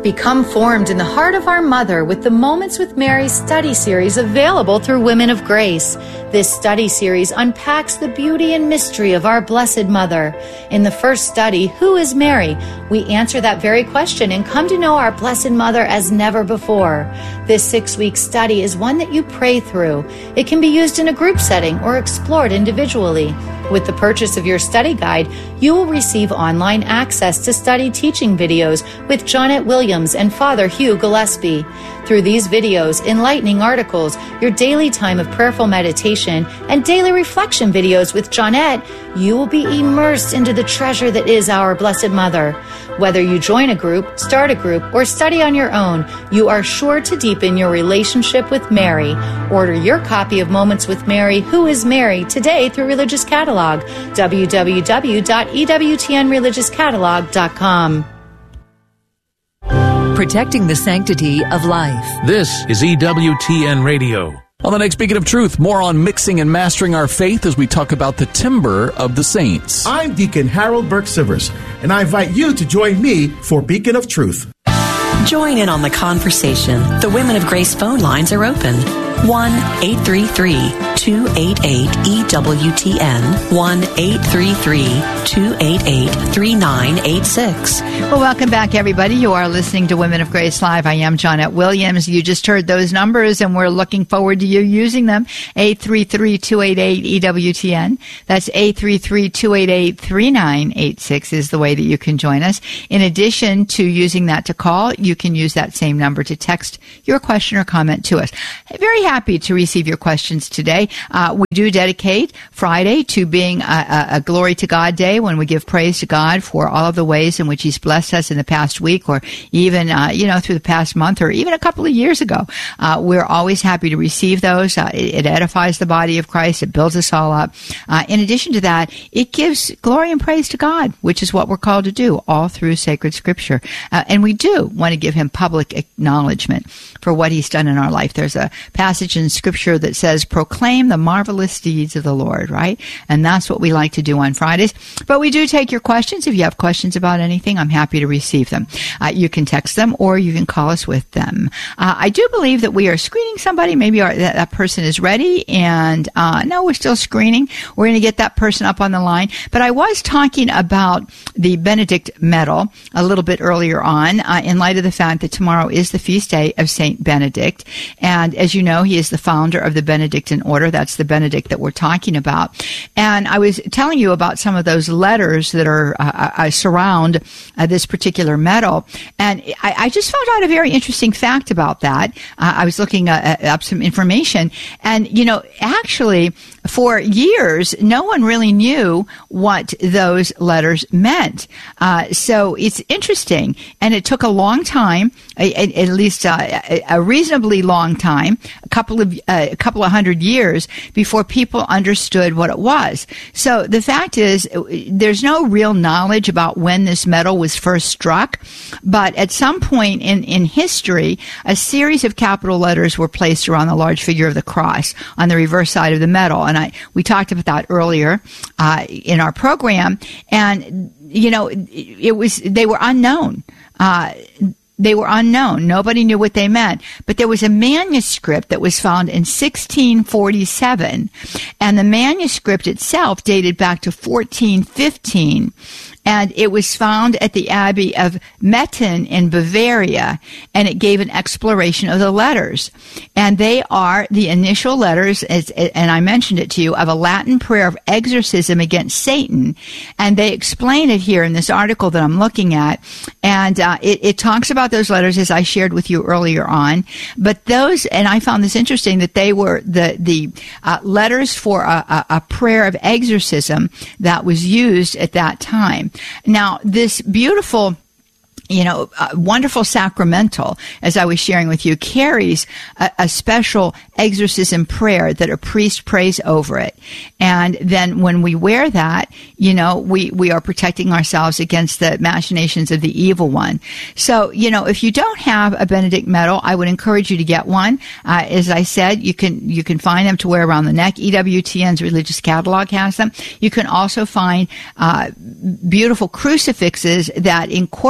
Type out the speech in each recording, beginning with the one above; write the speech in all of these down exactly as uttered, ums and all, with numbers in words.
Become formed in the heart of our Mother with the Moments with Mary study series available through Women of Grace. This study series unpacks the beauty and mystery of our Blessed Mother. In the first study, Who is Mary?, we answer that very question and come to know our Blessed Mother as never before. This six-week study is one that you pray through. It can be used in a group setting or explored individually. With the purchase of your study guide, you will receive online access to study teaching videos with Jonette Williams and Father Hugh Gillespie. Through these videos, enlightening articles, your daily time of prayerful meditation, and daily reflection videos with Jonette, you will be immersed into the treasure that is our Blessed Mother. Whether you join a group, start a group, or study on your own, you are sure to deepen your relationship with Mary. Order your copy of Moments with Mary, Who is Mary, today through Religious Catalog, w w w dot e w t n religious catalog dot com. Protecting the sanctity of life. This is E W T N Radio. On the next Beacon of Truth, more on mixing and mastering our faith as we talk about the timber of the saints. I'm Deacon Harold Burke-Sivers, and I invite you to join me for Beacon of Truth. Join in on the conversation. The Women of Grace phone lines are open. one eight three three, two eight eight, E W T N. one eight three three, two eight eight, three nine eight six. Well, welcome back, everybody. You are listening to Women of Grace Live. I am Jonette Williams. You just heard those numbers, and we're looking forward to you using them. eight three three, two eight eight, E W T N. That's eight three three, two eight eight, three nine eight six is the way that you can join us. In addition to using that to call, you can use that same number to text your question or comment to us. Very happy to receive your questions today. Uh, we do dedicate Friday to being a, a, a glory to God day, when we give praise to God for all of the ways in which He's blessed us in the past week, or even, uh, you know, through the past month, or even a couple of years ago. Uh, we're always happy to receive those. Uh, it, it edifies the body of Christ. It builds us all up. Uh, in addition to that, it gives glory and praise to God, which is what we're called to do all through sacred Scripture. Uh, and we do want to give Him public acknowledgement for what He's done in our life. There's a passage in Scripture that says, proclaim the marvelous deeds of the Lord, right? And that's what we like to do on Fridays. But we do take your questions. If you have questions about anything, I'm happy to receive them. Uh, you can text them or you can call us with them. Uh, I do believe that we are screening somebody. Maybe our, that, that person is ready. And uh, no, we're still screening. We're going to get that person up on the line. But I was talking about the Benedict Medal a little bit earlier on, uh, in light of the fact that tomorrow is the feast day of Saint Benedict. And as you know, he is the founder of the Benedictine order. That's the Benedict that we're talking about. And I was telling you about some of those letters that are uh, uh, surround uh, this particular medal. And I, I just found out a very interesting fact about that. Uh, I was looking uh, up some information. And, you know, actually, for years, no one really knew what those letters meant. Uh, so it's interesting. And it took a long time, at, at least uh, a reasonably long time, a couple of uh, a couple of hundred years before people understood what it was. So the fact is, there's no real knowledge about when this medal was first struck, but at some point in, in history, a series of capital letters were placed around the large figure of the cross on the reverse side of the medal. And I we talked about that earlier uh, in our program. And, you know, it, it was they were unknown. Uh They were unknown. Nobody knew what they meant. But there was a manuscript that was found in sixteen forty-seven, and the manuscript itself dated back to fourteen fifteen. And it was found at the Abbey of Metten in Bavaria, and it gave an exploration of the letters. And they are the initial letters, as, and I mentioned it to you, of a Latin prayer of exorcism against Satan. And they explain it here in this article that I'm looking at. And uh, it, it talks about those letters, as I shared with you earlier on. But those, and I found this interesting, that they were the, the uh, letters for a, a, a prayer of exorcism that was used at that time. Now, this beautiful, you know, uh, wonderful sacramental, as I was sharing with you, carries a, a special exorcism prayer that a priest prays over it. And then when we wear that, you know, we, we are protecting ourselves against the machinations of the evil one. So, you know, if you don't have a Benedict medal, I would encourage you to get one. Uh, as I said, you can, you can find them to wear around the neck. E W T N's Religious Catalog has them. You can also find, uh, beautiful crucifixes that incorporate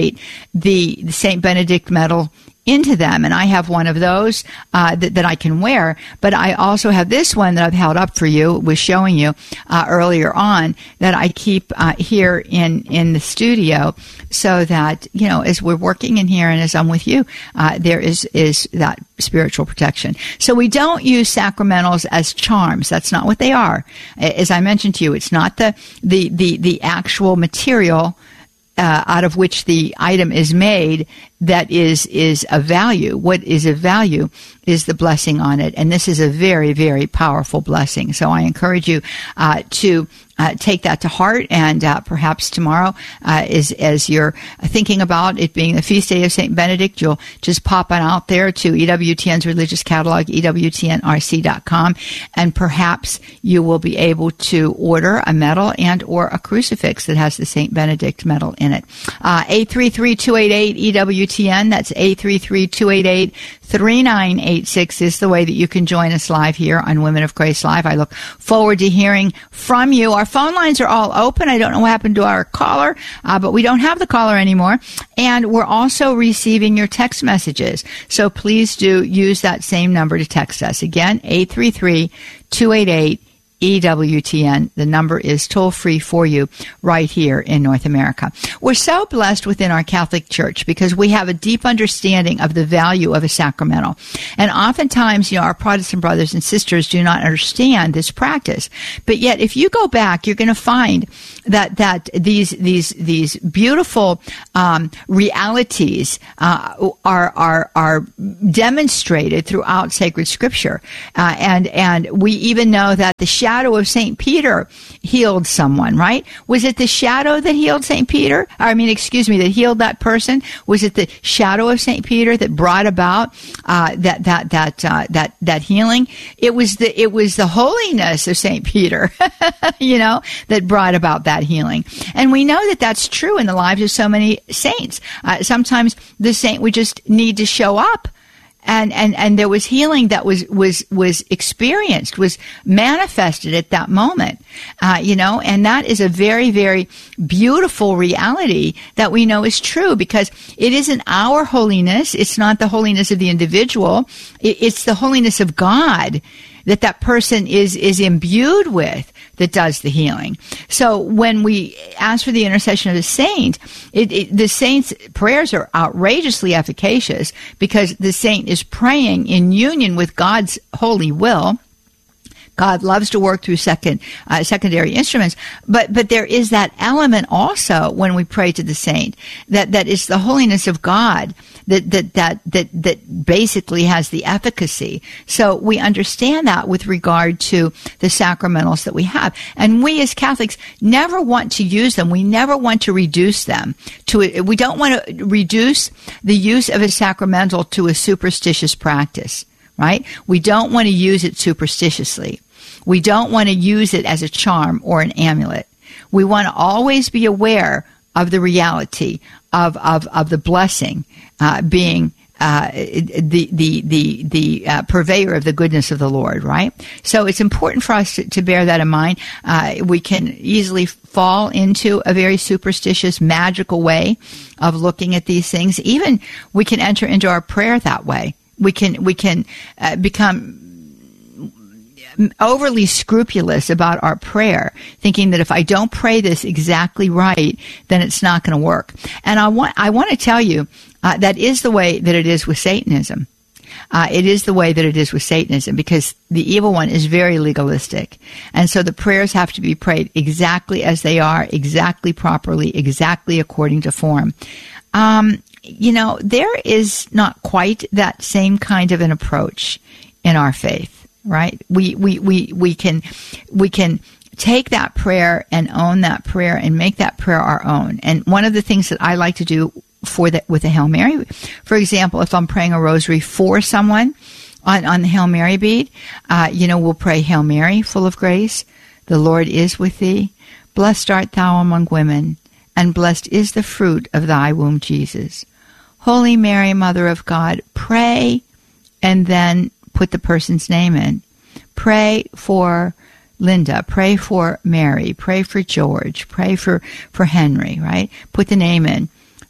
incorporate the, the Saint Benedict medal into them. And I have one of those uh, that, that I can wear, but I also have this one that I've held up for you, was showing you uh, earlier on, that I keep uh, here in, in the studio, so that, you know, as we're working in here and as I'm with you, uh, there is, is that spiritual protection. So we don't use sacramentals as charms. That's not what they are. As I mentioned to you, it's not the, the, the, the actual material Uh, out of which the item is made that is is of value. What is of value is the blessing on it, and this is a very, very powerful blessing. So I encourage you uh, to uh, take that to heart, and uh, perhaps tomorrow, uh, is as you're thinking about it being the feast day of Saint Benedict, you'll just pop on out there to E W T N's religious catalog, E W T N R C dot com, and perhaps you will be able to order a medal and or a crucifix that has the Saint Benedict medal in it. Uh, eight three three, two eight eight, E W T N. That's eight three three, two eight eight, three nine eight six is the way that you can join us live here on Women of Grace Live. I look forward to hearing from you. Our phone lines are all open. I don't know what happened to our caller, uh, but we don't have the caller anymore. And we're also receiving your text messages. So please do use that same number to text us. Again, eight three three, two eight eight, E W T N. The number is toll free for you right here in North America. We're so blessed within our Catholic Church because we have a deep understanding of the value of a sacramental. And oftentimes, you know, our Protestant brothers and sisters do not understand this practice. But yet, if you go back, you're going to find that, that these, these, these beautiful, um, realities, uh, are, are, are demonstrated throughout sacred scripture. Uh, and, and we even know that the shadow of Saint Peter healed someone, right? Was it the shadow that healed Saint Peter? I mean, excuse me, that healed that person? Was it the shadow of Saint Peter that brought about uh, that that that uh, that that healing? It was the it was the holiness of Saint Peter, you know, that brought about that healing. And we know that that's true in the lives of so many saints. Uh, sometimes the saint would just need to show up. And, and, and there was healing that was, was, was experienced, was manifested at that moment, uh, you know, and that is a very, very beautiful reality that we know is true because it isn't our holiness. It's not the holiness of the individual. It, it's the holiness of God that that person is, is imbued with that does the healing. So when we ask for the intercession of the saint, it, it, the saint's prayers are outrageously efficacious because the saint is praying in union with God's holy will. God loves to work through second, uh, secondary instruments, but, but there is that element also when we pray to the saint that, that is the holiness of God that, that, that, that, that basically has the efficacy. So we understand that with regard to the sacramentals that we have. And we as Catholics never want to use them. We never want to reduce them to it. We don't want to reduce the use of a sacramental to a superstitious practice, right? We don't want to use it superstitiously. We don't want to use it as a charm or an amulet. We want to always be aware of the reality of, of, of the blessing uh, being uh, the the the the uh, purveyor of the goodness of the Lord, right? So it's important for us to, to bear that in mind. Uh, we can easily fall into a very superstitious, magical way of looking at these things. Even we can enter into our prayer that way. We can we can uh, become overly scrupulous about our prayer, thinking that if I don't pray this exactly right, then it's not going to work. And I want I want to tell you uh, that is the way that it is with Satanism. Uh, it is the way that it is with Satanism because the evil one is very legalistic. And so the prayers have to be prayed exactly as they are, exactly properly, exactly according to form. Um, you know, there is not quite that same kind of an approach in our faith. Right? We, we, we, we can, we can take that prayer and own that prayer and make that prayer our own. And one of the things that I like to do for the, with the Hail Mary, for example, if I'm praying a rosary for someone on, on the Hail Mary bead, uh, you know, we'll pray, Hail Mary, full of grace, the Lord is with thee. Blessed art thou among women, and blessed is the fruit of thy womb, Jesus. Holy Mary, Mother of God, pray, and then put the person's name in. Pray for Linda. Pray for Mary. Pray for George. Pray for, for Henry, right? Put the name in.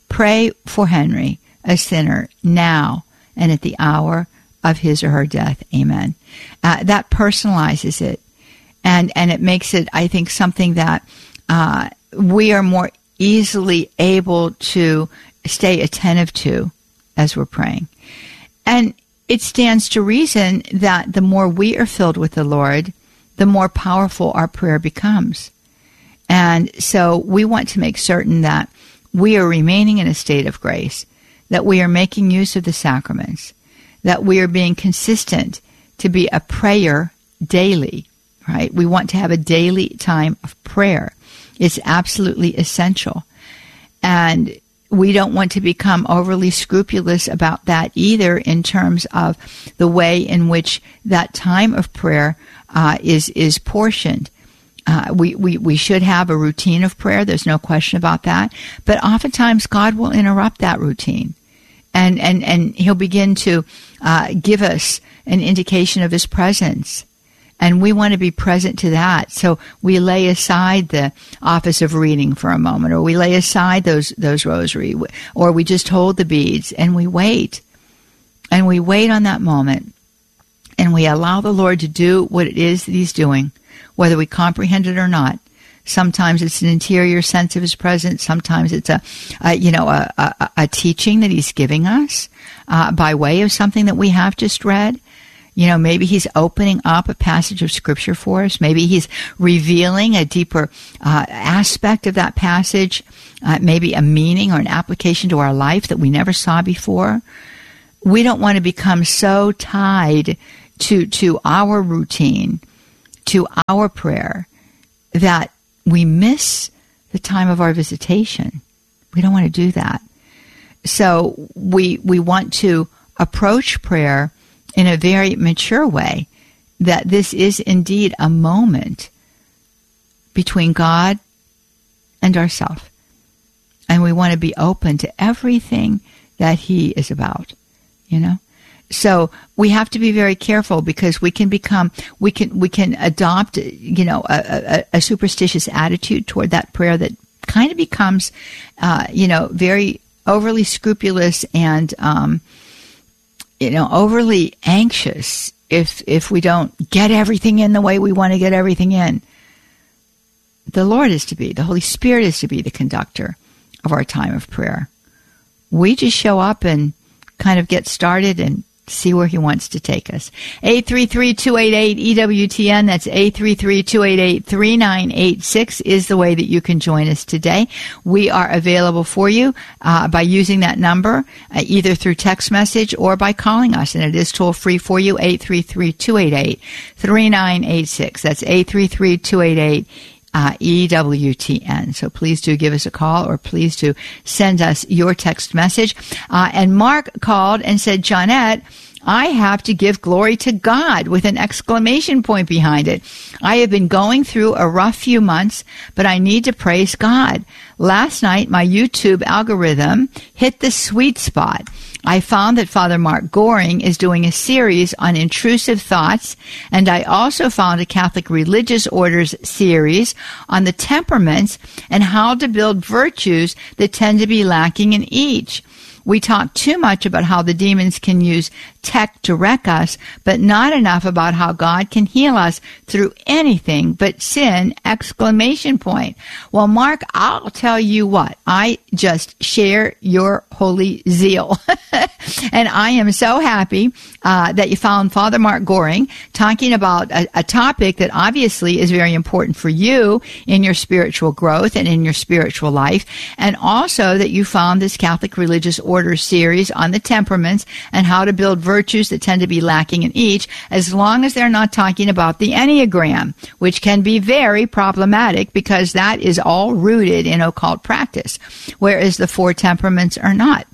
Pray for Henry, a sinner, now and at the hour of his or her death. Amen. Uh, that personalizes it. And, and it makes it, I think, something that uh, we are more easily able to stay attentive to as we're praying. And it stands to reason that the more we are filled with the Lord, the more powerful our prayer becomes. And so we want to make certain that we are remaining in a state of grace, that we are making use of the sacraments, that we are being consistent to be a prayer daily, right? We want to have a daily time of prayer. It's absolutely essential. And we don't want to become overly scrupulous about that either, in terms of the way in which that time of prayer uh, is is portioned. Uh, we, we, we should have a routine of prayer. There's no question about that. But oftentimes God will interrupt that routine. And, and, and he'll begin to uh, give us an indication of his presence. And we want to be present to that. So we lay aside the office of reading for a moment, or we lay aside those those rosary, or we just hold the beads and we wait. And we wait on that moment. And we allow the Lord to do what it is that he's doing, whether we comprehend it or not. Sometimes it's an interior sense of his presence. Sometimes it's a, a you know, a, a, a teaching that he's giving us uh, by way of something that we have just read. You know, maybe he's opening up a passage of Scripture for us. Maybe he's revealing a deeper uh, aspect of that passage, uh, maybe a meaning or an application to our life that we never saw before. We don't want to become so tied to to our routine, to our prayer, that we miss the time of our visitation. We don't want to do that. So we we want to approach prayer in a very mature way, that this is indeed a moment between God and ourselves. And we want to be open to everything that he is about, you know? So we have to be very careful, because we can become, we can, we can adopt, you know, a, a, a superstitious attitude toward that prayer that kind of becomes, uh, you know, very overly scrupulous and, um, you know, overly anxious if if we don't get everything in the way we want to get everything in. The Lord is to be, the Holy Spirit is to be the conductor of our time of prayer. We just show up and kind of get started and see where he wants to take us. eight three three, two eight eight, E W T N. That's eight three three, two eight eight, three nine eight six is the way that you can join us today. We are available for you uh, by using that number, uh, either through text message or by calling us. And it is toll free for you, eight three three, two eight eight, three nine eight six. That's eight three three, two eight eight, Uh, E W T N. So please do give us a call, or please do send us your text message. Uh, and Mark called and said, Johnette, I have to give glory to God, with an exclamation point behind it. I have been going through a rough few months, but I need to praise God. Last night, my YouTube algorithm hit the sweet spot. I found that Father Mark Goring is doing a series on intrusive thoughts, and I also found a Catholic Religious Orders series on the temperaments and how to build virtues that tend to be lacking in each. We talk too much about how the demons can use tech to wreck us, but not enough about how God can heal us through anything but sin, exclamation point. Well, Mark, I'll tell you what, I just share your holy zeal. And I am so happy uh, that you found Father Mark Goring talking about a, a topic that obviously is very important for you in your spiritual growth and in your spiritual life, and also that you found this Catholic Religious Order series on the temperaments and how to build virtues that tend to be lacking in each, as long as they're not talking about the Enneagram, which can be very problematic because that is all rooted in occult practice, whereas the four temperaments are not.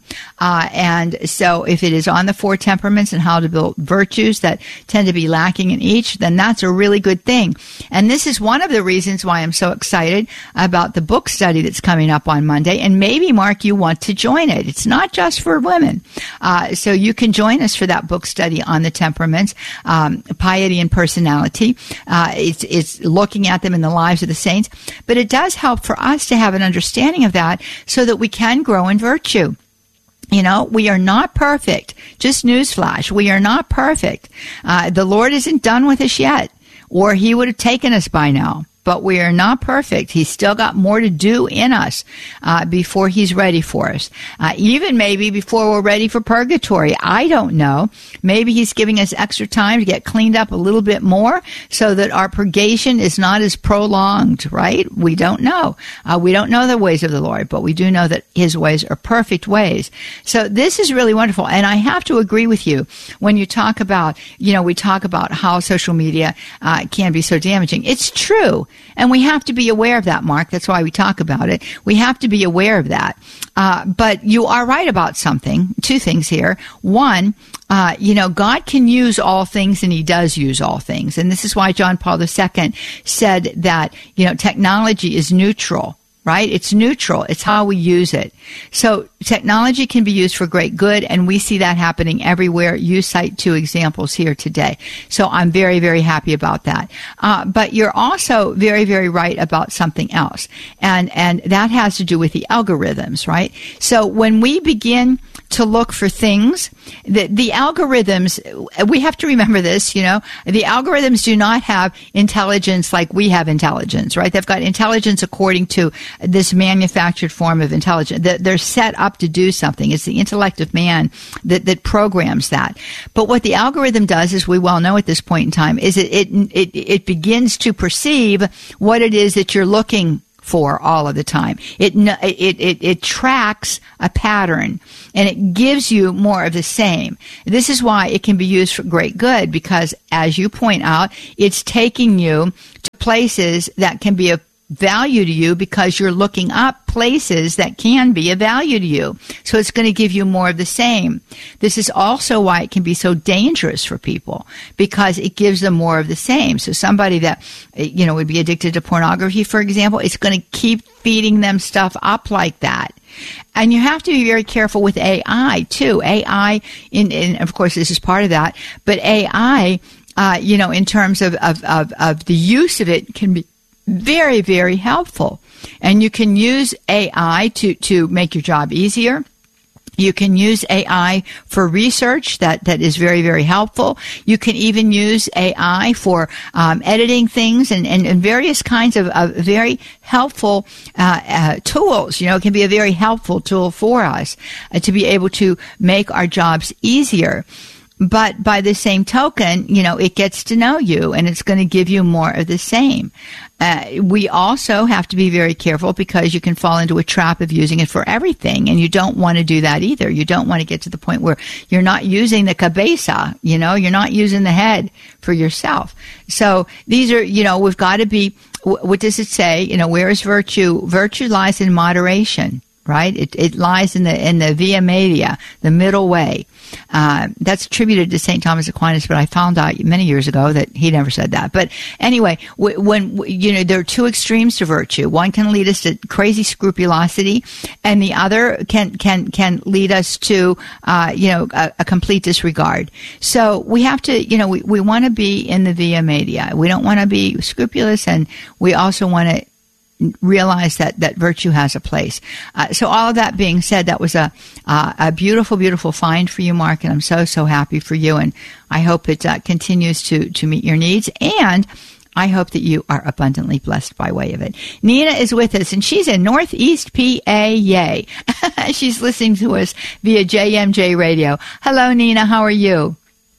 Uh, and so if it is on the four temperaments and how to build virtues that tend to be lacking in each, then that's a really good thing. And this is one of the reasons why I'm so excited about the book study that's coming up on Monday. And maybe, Mark, you want to join it. It's not just for women. Uh, so you can join us for that book study on the temperaments, um, piety and personality. Uh, it's, it's looking at them in the lives of the saints. But it does help for us to have an understanding of that so that we can grow in virtue. You know, we are not perfect. Just newsflash, we are not perfect. Uh, the Lord isn't done with us yet, or he would have taken us by now. But we are not perfect. He's still got more to do in us uh, before he's ready for us. Uh, even maybe before we're ready for purgatory. I don't know. Maybe he's giving us extra time to get cleaned up a little bit more so that our purgation is not as prolonged, right? We don't know. Uh, we don't know the ways of the Lord, but we do know that his ways are perfect ways. So this is really wonderful. And I have to agree with you when you talk about, you know, we talk about how social media uh, can be so damaging. It's true. And we have to be aware of that, Mark. That's why we talk about it. We have to be aware of that. Uh, but you are right about something. Two things here. One, uh, you know, God can use all things, and he does use all things. And this is why John Paul the Second said that, you know, technology is neutral. Right? It's neutral. It's how we use it. So technology can be used for great good, and we see that happening everywhere. You cite two examples here today. So I'm very, very happy about that. Uh, but you're also very, very right about something else. And, and that has to do with the algorithms, right? So when we begin to look for things, the, the algorithms, we have to remember this, you know, the algorithms do not have intelligence like we have intelligence, right? They've got intelligence according to this manufactured form of intelligence. They're set up to do something. It's the intellect of man that, that programs that. But what the algorithm does, as we well know at this point in time, is it, it, it, it begins to perceive what it is that you're looking for all of the time. It, it, it, it tracks a pattern, and it gives you more of the same. This is why it can be used for great good, because as you point out, it's taking you to places that can be of value to you because you're looking up places that can be of value to you. So it's going to give you more of the same. This is also why it can be so dangerous for people, because it gives them more of the same. So somebody that, you know, would be addicted to pornography, for example, it's going to keep feeding them stuff up like that. And you have to be very careful with A I too. A I, in, in of course, this is part of that, but A I, uh, you know, in terms of, of, of, of the use of it can be very, very helpful. And you can use A I to, to make your job easier. You can use A I for research that, that is very, very helpful. You can even use A I for um, editing things and, and, and various kinds of, of very helpful uh, uh, tools. You know, it can be a very helpful tool for us uh, to be able to make our jobs easier. But by the same token, you know, it gets to know you, and it's going to give you more of the same. Uh, we also have to be very careful, because you can fall into a trap of using it for everything, and you don't want to do that either. You don't want to get to the point where you're not using the cabeza, you know, you're not using the head for yourself. So these are, you know, we've got to be, what does it say? You know, where is virtue? Virtue lies in moderation, right? It, it lies in the, in the via media, the middle way. Uh, that's attributed to Saint Thomas Aquinas, but I found out many years ago that he never said that. But anyway, w- when, w- you know, there are two extremes to virtue. One can lead us to crazy scrupulosity, and the other can, can, can lead us to, uh, you know, a, a complete disregard. So we have to, you know, we, we want to be in the via media. We don't want to be scrupulous, and we also want to realize that, that virtue has a place. Uh, so all of that being said, that was a, uh, a beautiful, beautiful find for you, Mark, and I'm so, so happy for you. And I hope it uh, continues to, to meet your needs. And I hope that you are abundantly blessed by way of it. Nina is with us, and she's in Northeast P A. Yay. She's listening to us via J M J Radio. Hello, Nina. How are you?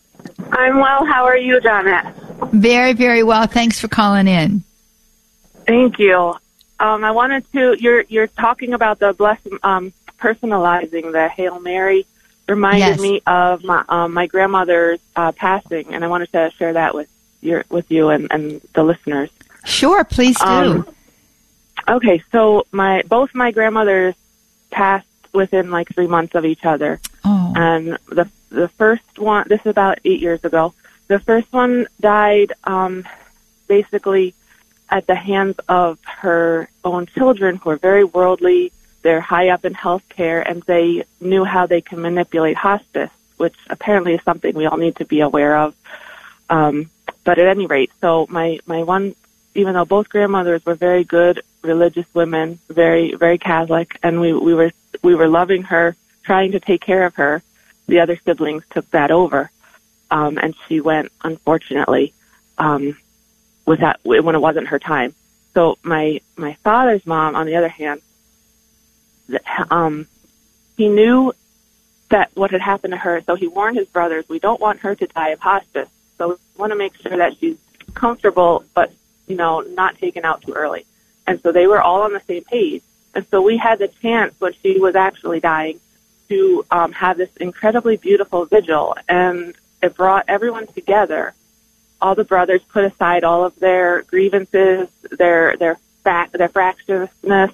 I'm well. How are you, Janet? Very, very well. Thanks for calling in. Thank you. Um, I wanted to, you're you're talking about the blessed, um, personalizing the Hail Mary reminded yes. me of my um, my grandmother's uh, passing, and I wanted to share that with your with you and, and the listeners. Sure, please do. Um, okay, so my both my grandmothers passed within like three months of each other. Oh. And the the first one, this is about eight years ago, the first one died um, basically at the hands of her own children, who are very worldly. They're high up in healthcare, and they knew how they can manipulate hospice, which apparently is something we all need to be aware of. Um, but at any rate, so my, my one, even though both grandmothers were very good religious women, very, very Catholic, and we, we were, we were loving her, trying to take care of her, the other siblings took that over. Um, and she went, unfortunately, um, without, when it wasn't her time. So my, my father's mom, on the other hand, um, he knew that what had happened to her, so he warned his brothers, we don't want her to die of hospice. So we want to make sure that she's comfortable, but, you know, not taken out too early. And so they were all on the same page. And so we had the chance, when she was actually dying, to um, have this incredibly beautiful vigil. And it brought everyone together. All the brothers put aside all of their grievances, their their fa- their fractiousness,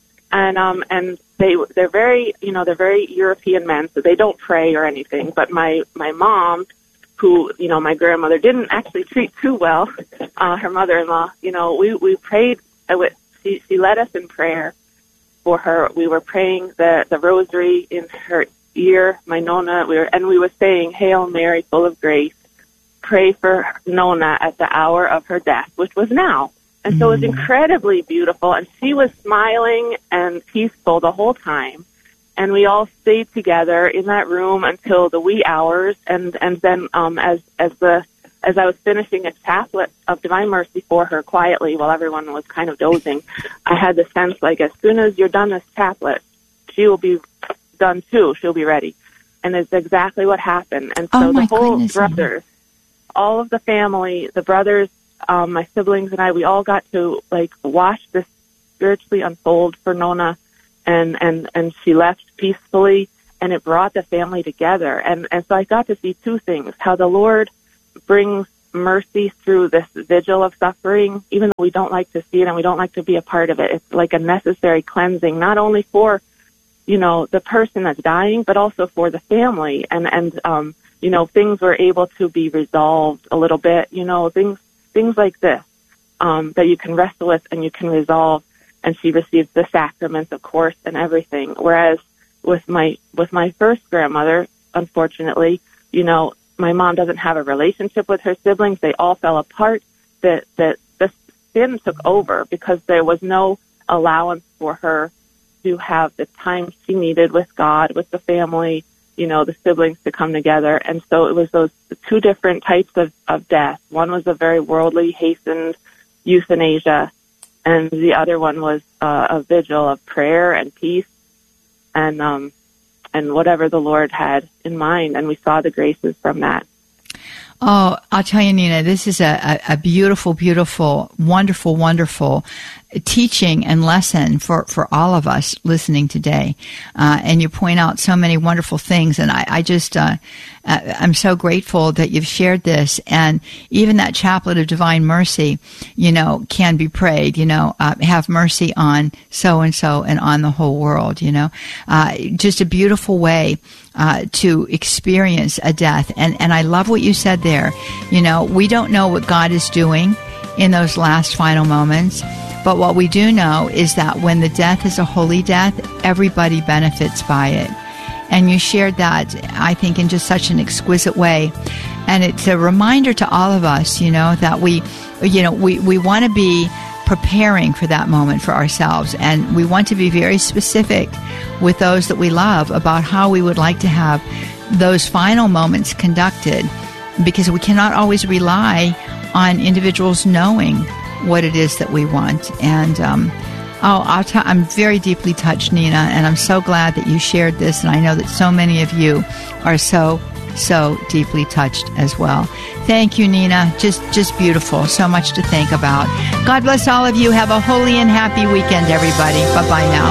and um and they they're very you know they're very European men, so they don't pray or anything. But my my mom, who you know my grandmother didn't actually treat too well, uh, her mother-in-law, you know we we prayed. With, she she led us in prayer for her. We were praying the the rosary in her ear, my Nona. We were and we were saying, "Hail Mary, full of grace. Pray for Nona at the hour of her death," which was now. And so it was incredibly beautiful, and she was smiling and peaceful the whole time. And we all stayed together in that room until the wee hours. And and then um, as as the as I was finishing a chaplet of Divine Mercy for her quietly while everyone was kind of dozing, I had the sense like, as soon as you're done this chaplet, she will be done too. She'll be ready. And it's exactly what happened. And so oh the whole goodness, brothers, all of the family, the brothers, um, my siblings and I, we all got to like watch this spiritually unfold for Nona, and, and, and she left peacefully, and it brought the family together. And, and so I got to see two things: how the Lord brings mercy through this vigil of suffering, even though we don't like to see it and we don't like to be a part of it. It's like a necessary cleansing, not only for, you know, the person that's dying, but also for the family. And, and, um, you know, things were able to be resolved a little bit, you know, things, things like this, um, that you can wrestle with and you can resolve. And she received the sacraments, of course, and everything. Whereas with my, with my first grandmother, unfortunately, you know, my mom doesn't have a relationship with her siblings. They all fell apart. That, that the sin took over because there was no allowance for her to have the time she needed with God, with the family, you know, the siblings to come together. And so it was those two different types of, of death. One was a very worldly, hastened euthanasia, and the other one was uh, a vigil of prayer and peace and um, and whatever the Lord had in mind. And we saw the graces from that. Oh, I'll tell you, Nina, this is a, a, a beautiful, beautiful, wonderful, wonderful teaching and lesson for, for all of us listening today. Uh, and you point out so many wonderful things. And I, I just, uh, I'm so grateful that you've shared this. And even that chaplet of Divine Mercy, you know, can be prayed, you know, uh, have mercy on so-and-so and on the whole world, you know, uh, just a beautiful way Uh, to experience a death. And, and I love what you said there. You know, we don't know what God is doing in those last final moments, but what we do know is that when the death is a holy death, everybody benefits by it. And you shared that, I think, in just such an exquisite way. And it's a reminder to all of us, you know, that we, you know, we, we want to be preparing for that moment for ourselves. And we want to be very specific with those that we love about how we would like to have those final moments conducted, because we cannot always rely on individuals knowing what it is that we want. And, um, oh, I'll t- I'm very deeply touched, Nina, and I'm so glad that you shared this. And I know that so many of you are so so deeply touched as well. Thank you, Nina. Just just beautiful. So much to think about. God bless all of you. Have a holy and happy weekend, everybody. Bye-bye now.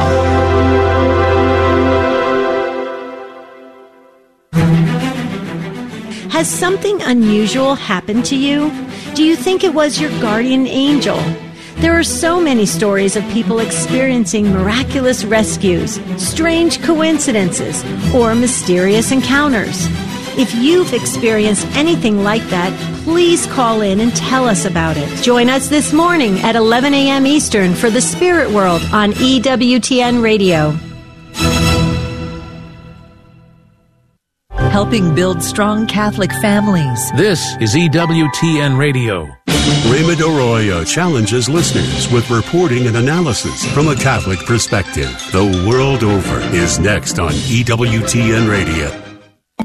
Has something unusual happened to you? Do you think it was your guardian angel? There are so many stories of people experiencing miraculous rescues, strange coincidences, or mysterious encounters. If you've experienced anything like that, please call in and tell us about it. Join us this morning at eleven a.m. Eastern for The Spirit World on E W T N Radio. Helping build strong Catholic families. This is E W T N Radio. Raymond Arroyo challenges listeners with reporting and analysis from a Catholic perspective. The world over is next on E W T N Radio.